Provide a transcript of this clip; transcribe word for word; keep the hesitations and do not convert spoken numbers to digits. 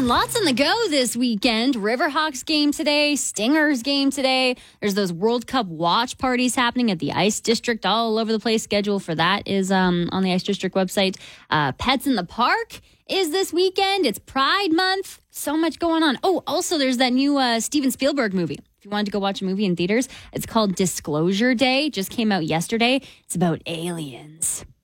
And lots on the go this weekend. Riverhawks game today, Stingers game today. There's those World Cup watch parties happening at the Ice District all over the place. Schedule for that is um, on the Ice District website. Uh, Pets in the Park is this weekend. It's Pride Month. So much going on. Oh, also there's that new uh, Steven Spielberg movie. If you wanted to go watch a movie in theaters, it's called Disclosure Day. Just came out yesterday. It's about aliens.